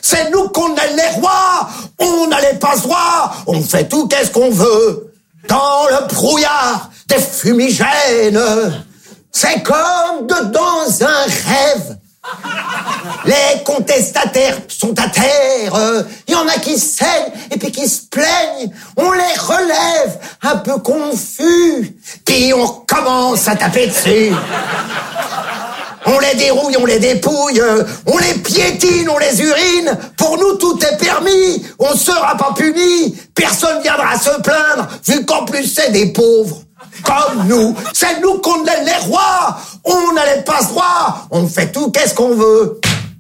c'est nous qu'on est les rois. On a les passe-droits, on fait tout qu'est-ce qu'on veut. Dans le brouillard des fumigènes, c'est comme dans un rêve. Les contestataires sont à terre, il y en a qui saignent et puis qui se plaignent. On les relève un peu confus, puis on commence à taper dessus. On les dérouille, on les dépouille, on les piétine, on les urine. Pour nous, tout est permis, on sera pas puni. Personne viendra se plaindre, vu qu'en plus c'est des pauvres. Comme nous, c'est nous qu'on est les rois. On a les passe-droits, on fait tout qu'est-ce qu'on veut.